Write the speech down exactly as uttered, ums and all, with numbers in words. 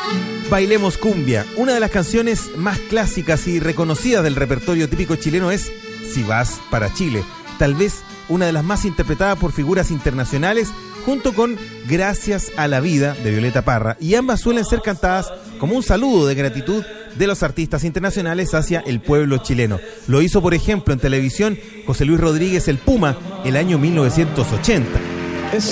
Bailemos cumbia. Una de las canciones más clásicas y reconocidas del repertorio típico chileno es Si vas para Chile. Tal vez una de las más interpretadas por figuras internacionales, junto con Gracias a la vida de Violeta Parra. Y ambas suelen ser cantadas como un saludo de gratitud de los artistas internacionales hacia el pueblo chileno. Lo hizo, por ejemplo, en televisión José Luis Rodríguez el Puma el año mil novecientos ochenta.